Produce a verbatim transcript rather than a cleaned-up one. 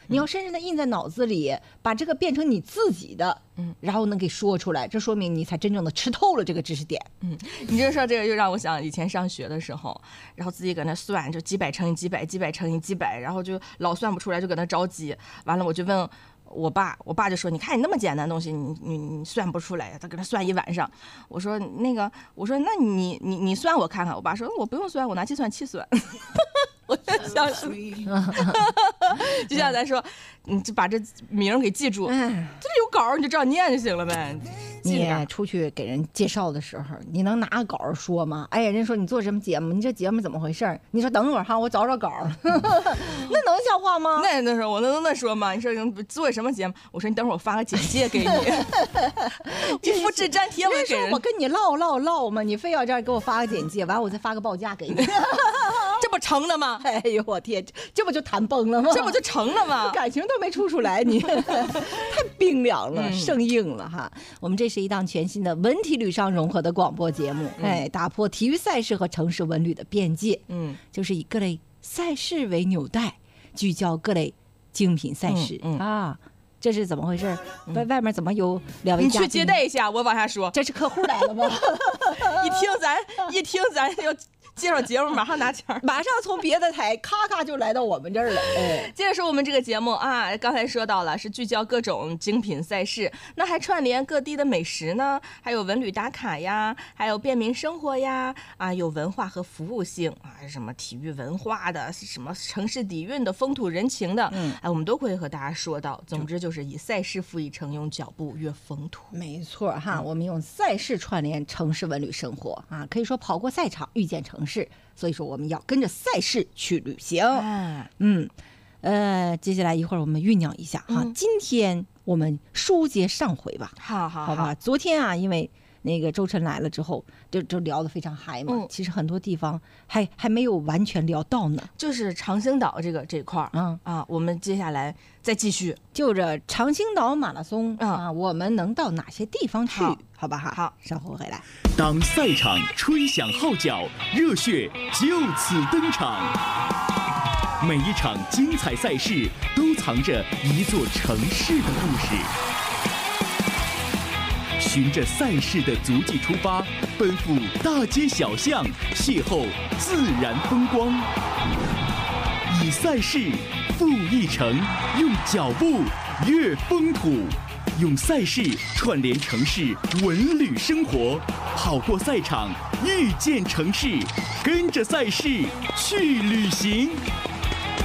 你要深深的印在脑子里，把这个变成你自己的，嗯，然后能给说出来，这说明你才真正的吃透了这个知识点。 嗯，你这说这个又让我想以前上学的时候，然后自己搁那算，就几百乘以几百，几百乘以几百，然后就老算不出来，就搁那着急。完了我就问我爸，我爸就说：“你看你那么简单的东西，你你你算不出来。”他搁那算一晚上。我说：“那个，我说那你你你算我看看。”我爸说：“我不用算，我拿计算器算。”我就想是，就像咱说，你就把这名儿给记住，这有稿儿你就照念就行了呗。 你出去给人介绍的时候，你能拿个稿儿说吗？哎呀，人说你做什么节目？你这节目怎么回事？你说等会儿哈，我找找稿儿，那能像话吗？ 那那时候我能那说吗？你说做什么节目？我说你等会儿我发个简介给你，你复制粘贴我给人。我跟你唠唠唠嘛，你非要这样给我发个简介，完我再发个报价给你， 这不成了吗？ 哎呦我天，这不就谈崩了吗？ 这不就成了吗？ 感情都没处出来，你太冰凉了，生硬了哈。我们这是一档全新的文体旅商融合的广播节目，哎，打破体育赛事和城市文旅的边界，嗯，就是以各类赛事为纽带，聚焦各类精品赛事、嗯嗯、啊。这是怎么回事？外外面怎么有两位嘉宾？ 你去接待一下，我往下说。 这是客户来了吗？ 一听咱一听咱要介绍节目，马上拿钱， 马上从别的台咔咔就来到我们这儿了。哎， 接着说我们这个节目啊，刚才说到了是聚焦各种精品赛事，那还串联各地的美食呢，还有文旅打卡呀，还有便民生活呀，啊，有文化和服务性啊，什么体育文化的，什么城市底蕴的，风土人情的，嗯，哎，我们都会和大家说到。总之就是以赛事赋予城，用脚步越风土。 没错哈、嗯，我们用赛事串联城市文旅生活啊，可以说跑过赛场遇见城市。所以说我们要跟着赛事去旅行。啊、嗯，呃，接下来一会儿我们酝酿一下哈、嗯，今天我们书接上回吧。 好好好吧。昨天啊，因为那个周晨来了之后，就就聊得非常嗨嘛、嗯。其实很多地方还还没有完全聊到呢。 就是长兴岛这个这块儿，嗯啊，我们接下来再继续就着长兴岛马拉松、嗯、啊，我们能到哪些地方去？好, 好吧哈。 好， 稍后回来。 当赛场吹响号角，热血就此登场。每一场精彩赛事都藏着一座城市的故事。循着赛事的足迹出发，奔赴大街小巷，邂逅自然风光。以赛事赴一城，用脚步越风土。用赛事串联城市文旅生活，跑过赛场遇见城市，跟着赛事去旅行。